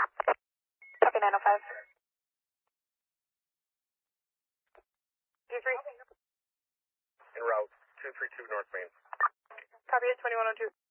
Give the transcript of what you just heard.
Copy 905. D3. En route, 232 North Main. Copy it, 2102.